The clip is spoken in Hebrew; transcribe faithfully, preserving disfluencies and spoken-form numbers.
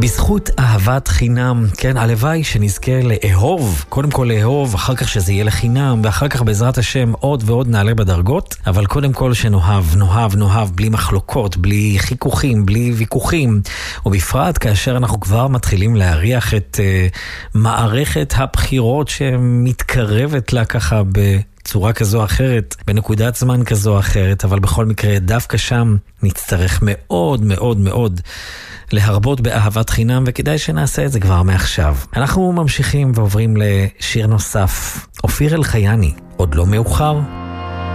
בזכות אהבת חינם, כן, הלוואי שנזכה לאהוב, קודם כל לאהוב, אחר כך שזה יהיה לחינם, ואחר כך בעזרת השם עוד ועוד נעלה בדרגות, אבל קודם כל שנאהב, נאהב, נאהב, בלי מחלוקות, בלי חיכוכים, בלי ויכוחים, ובפרט כאשר אנחנו כבר מתחילים להריח את uh, מערכת הבחירות שמתקרבת לה ככה ב... צורה כזו או אחרת, בנקודת זמן כזו או אחרת, אבל בכל מקרה דווקא שם נצטרך מאוד מאוד מאוד להרבות באהבת חינם, וכדאי שנעשה את זה כבר מעכשיו. אנחנו ממשיכים ועוברים לשיר נוסף, אופיר אלחייני, עוד לא מאוחר.